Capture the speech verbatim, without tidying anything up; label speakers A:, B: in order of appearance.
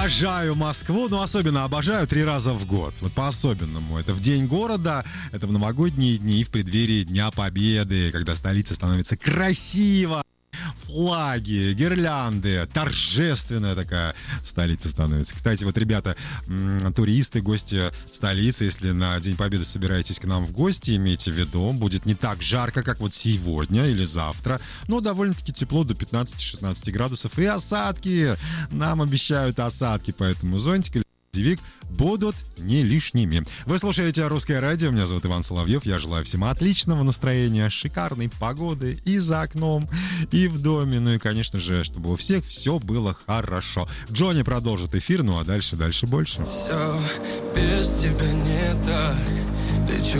A: Обожаю Москву, но особенно обожаю три раза в год. Вот по-особенному. Это в День города, это в новогодние дни и в преддверии Дня Победы, когда столица становится красиво. Флаги, гирлянды, торжественная такая столица становится. Кстати, вот, ребята, м- туристы, гости столицы, если на День Победы собираетесь к нам в гости, имейте в виду, будет не так жарко, как вот сегодня или завтра, но довольно-таки тепло, до пятнадцати-шестнадцати градусов, и осадки. Нам обещают осадки, поэтому зонтик или дождевик будут не лишними. Вы слушаете «Русское радио», меня зовут Иван Соловьев, я желаю всем отличного настроения, шикарной погоды и за окном, и в доме, ну и, конечно же, чтобы у всех все было хорошо. Джонни продолжит эфир, ну а дальше, дальше больше.
B: Все без тебя не так. Лечу